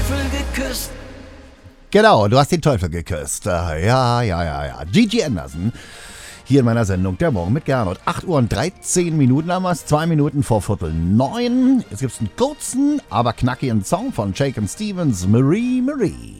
Teufel geküsst. Genau, du hast den Teufel geküsst. Ja. Gigi Anderson. Hier in meiner Sendung Der Morgen mit Gernot. 8 Uhr und 13 Minuten haben wir es. 2 Minuten vor 8:45. Es gibt einen kurzen, aber knackigen Song von Shakin' Stevens, Marie Marie.